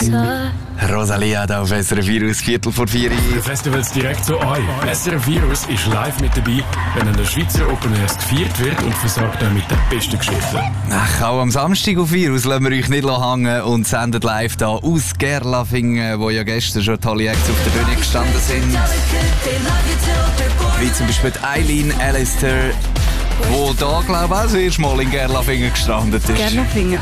Rosalia da auf SRF Virus, 3:45. Festivals direkt zu euch. SRF Virus ist live mit dabei, wenn an der Schweizer Open Air gefeiert wird und versorgt euch mit den besten Geschichten. Ach, auch am Samstag auf Virus lassen wir euch nicht hängen und senden live da aus Gerlafingen, wo ja gestern schon tolle Acts auf der Bühne gestanden sind. Wie zum Beispiel Eileen Alistair, wo da, glaube ich, auch das erste Mal in Gerlafingen gestrandet ist. Gerlafingen?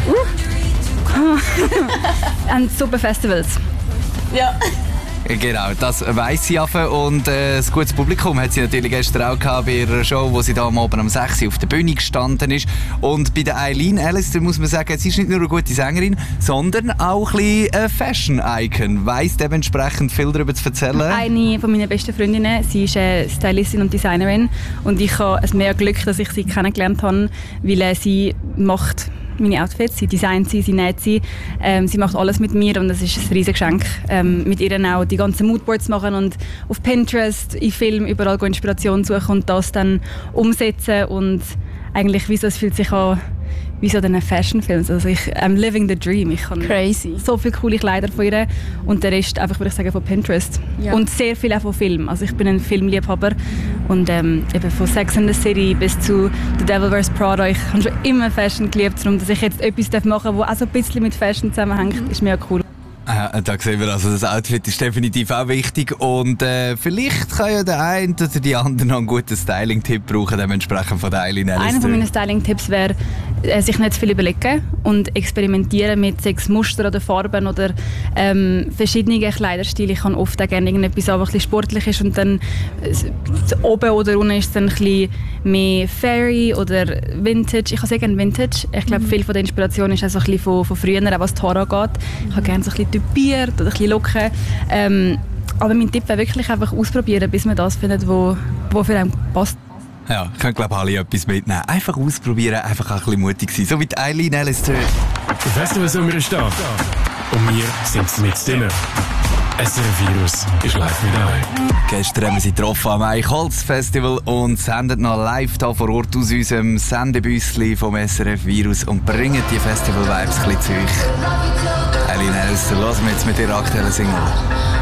Und super Festivals. Ja. Genau, das weiss sie einfach. Und das gutes Publikum hat sie natürlich gestern auch gehabt bei ihrer Show, wo sie da am Abend um 6 Uhr auf der Bühne gestanden ist. Und bei der Eileen Alistair muss man sagen, sie ist nicht nur eine gute Sängerin, sondern auch ein bisschen ein Fashion-Icon. Weiss dementsprechend viel darüber zu erzählen. Eine von meinen besten Freundinnen, sie ist Stylistin und Designerin. Und ich habe es mehr Glück, dass ich sie kennengelernt habe, weil sie macht meine Outfits, sie designt sie näht sie. Sie macht alles mit mir und das ist ein riesiges Geschenk. Mit ihr auch die ganzen Moodboards machen und auf Pinterest, in Filmen überall Inspiration suchen und das dann umsetzen. Und eigentlich, es fühlt sich an wie so den Fashion-Films. Also I'm living the dream. Ich habe Crazy. So viele coole Kleider von ihr und der Rest einfach, würde ich sagen, von Pinterest. Ja. Und sehr viel auch von Film. Also ich bin ein Filmliebhaber und eben von Sex and the City bis zu The Devil Wears Prada. Ich habe schon immer Fashion geliebt, darum dass ich jetzt etwas machen darf, das auch so ein bisschen mit Fashion zusammenhängt, ist mega cool. Da sehen wir also, das Outfit ist definitiv auch wichtig und vielleicht kann ja der eine oder die andere noch einen guten Styling-Tipp brauchen, dementsprechend von der Eileen Alistair. Einer meiner Styling-Tipps wäre, sich nicht zu viel überlegen und experimentieren mit sechs Muster oder Farben oder verschiedene Kleiderstile. Ich kann oft auch gerne irgendetwas, was ein bisschen sportlich ist und dann oben oder unten ist es dann ein bisschen mehr Fairy oder Vintage. Ich habe sehr gerne Vintage. Ich glaube, viel von der Inspiration ist auch so ein bisschen von früher, auch was die Haare angeht. Ich habe gerne so ein bisschen typiert oder ein bisschen locken. Aber mein Tipp wäre wirklich einfach ausprobieren, bis man das findet, wo für einen passt. Ja, ich kann glaube alle etwas mitnehmen. Einfach ausprobieren, einfach auch ein bisschen mutig sein. So wie die Eileen Alistair. Der Festivalsommer ist da. Und wir sind mit drinnen. SRF Virus ist live mit euch. Gestern haben wir sie getroffen am Eichholz-Festival und senden noch live hier vor Ort aus unserem Sendebüssli vom SRF Virus und bringen die Festival-Vibes ein bisschen zu euch. Eileen Alistair, hören wir jetzt mit ihrer aktuellen Single.